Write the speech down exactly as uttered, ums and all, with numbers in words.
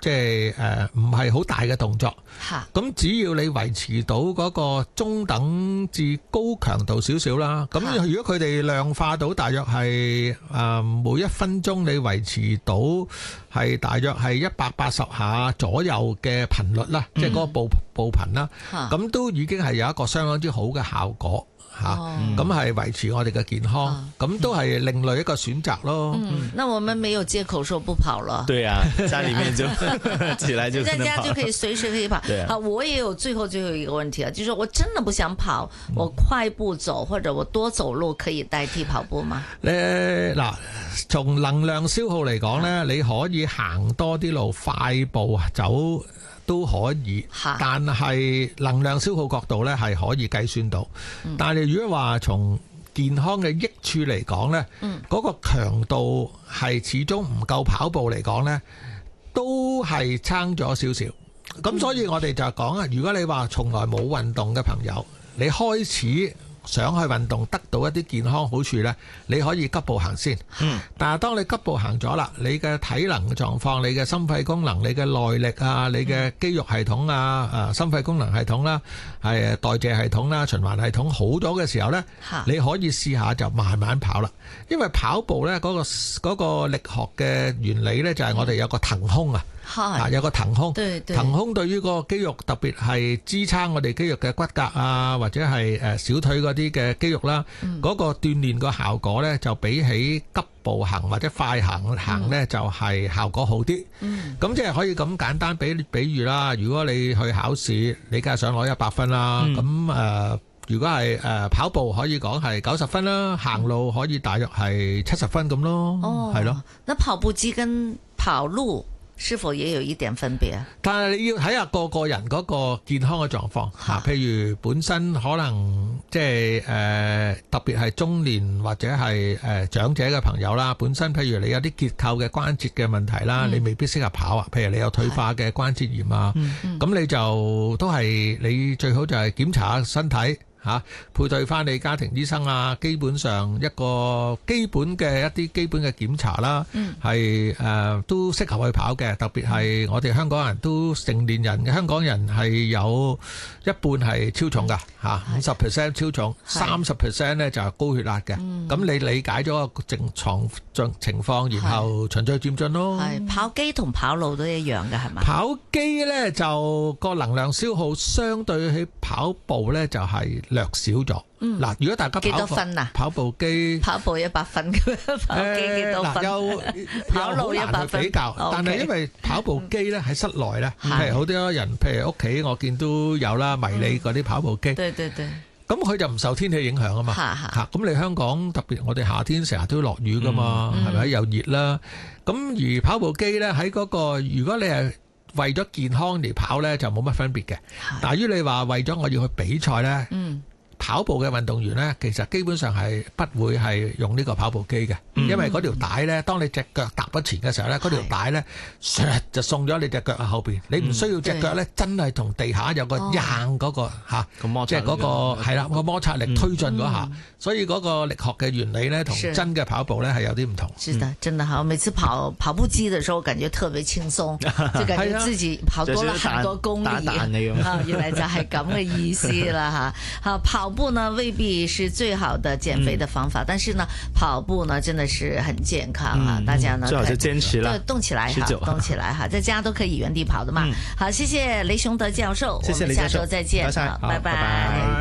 即係誒唔係好大嘅動作。咁只要你維持到嗰個中等至高強度少少啦，咁如果佢哋量化到大約係誒每一分鐘你維持到係大約係一百八十下左右嘅頻率啦，即係嗰個步步頻啦，咁都已經係有一個相當之好嘅效果。吓，咁係維持我哋嘅健康，咁都係另類一個選擇咯。 嗯，那我們沒有借口說不跑了。 對啊，家裏面就起來就在家就可以隨時可以跑。 對啊， 好，我也有最後最後一個問題啊，就是我真的不想跑，我快步走或者我多走路可以代替跑步嗎？ 誒，嗱，從能量消耗嚟講呢，你可以行多啲路，快步走都可以，但係能量消耗角度呢係可以計算到。嗯、但係如果話從健康嘅益處嚟講呢，嗰、嗯、個強度係始終唔夠跑步嚟講呢，都係差咗少少。咁、嗯、所以我哋就講啊，如果你話從來冇運動嘅朋友，你開始想去運動得到一啲健康好處呢，你可以急步行先。嗯。但係當你急步行咗啦，你嘅體能狀況、你嘅心肺功能、你嘅耐力啊、你嘅肌肉系統啊、誒心肺功能系統啦、係代謝系統啦、循環系統好咗嘅時候呢，你可以試下就慢慢跑啦。因為跑步呢嗰、嗰個嗰個力學嘅原理呢，就係我哋有個騰空啊。啊，有個騰空，騰空對於個肌肉，特別係支撐我哋肌肉嘅骨骼啊，或者係誒小腿嗰啲嘅肌肉啦，嗰、嗯、個鍛煉個效果呢，就比起急步行或者快行行呢，就係效果好啲。咁、嗯、即係可以咁簡單比比喻啦。如果你去考試，你梗係想攞一百分啦。咁誒、嗯呃，如果係誒跑步可以講係九十分啦，行路可以大約係七十分咁咯。哦，係咯。那跑步機跟跑路是否也有一點分別啊？但係你要睇下個個人嗰個健康嘅狀況嚇，譬如本身可能即係誒特別係中年或者係誒長者嘅朋友啦，本身譬如你有啲結構嘅關節嘅問題啦，嗯、你未必適合跑啊。譬如你有退化嘅關節炎啊，咁、嗯嗯、你就都係你最好就係檢查下身體。嚇，配對翻你家庭醫生啊，基本上一個基本嘅一啲基本嘅檢查啦，係、嗯、誒都適合去跑嘅。特別係我哋香港人都成年人嘅香港人係有一半係超重㗎嚇，五十 percent 超重，三十 percent 咧就係高血壓嘅。咁、嗯、你理解咗個正常情況，然後循序漸進咯。係跑機同跑路都一樣嘅係咪？跑機咧就個能量消耗相對起跑步咧就係、是。略少咗。嗱、嗯，如果大家跑幾多分啊？跑步機跑步一百分嘅，跑機幾多分？有跑路一百分比較，但係因為跑步機咧喺室內咧，譬如好多人，譬如屋企我見都有啦，迷你嗰啲跑步機。對對對。咁佢就唔受天氣影響啊嘛。嚇咁你香港特別我哋夏天成日都落雨噶嘛，係、嗯、咪？又熱啦。咁而跑步機咧喺嗰個，如果你係為咗健康而跑呢，就冇乜分別嘅。但係於你話為咗我要去比賽呢，嗯、跑步嘅運動員呢，其實基本上係不會係用呢個跑步機嘅、嗯，因為嗰條帶呢，當你隻腳踏咗前嘅時候呢，嗰條帶呢，就送咗你隻腳喺後邊、嗯，你唔需要隻腳呢，真係同地下有個硬嗰、嗰個嚇，即係嗰個係啦個摩擦力推進嗰下、嗯，所以嗰個力學嘅原理呢，同真嘅跑步呢係有啲唔同。是的，真的好，每次跑跑步機嘅時候，感覺特別輕鬆，就感覺自己跑多了很多公里。打彈你咁啊，原來就係咁嘅意思啦嚇。好，跑步呢未必是最好的減肥的方法，嗯、但是呢跑步呢真的是很健康啊、嗯！大家呢最好就堅持啦，對，動起來哈，動起來哈，在家都可以原地跑的嘛。嗯、好，謝謝雷雄德教授，謝謝我們下周再見，拜拜。拜拜。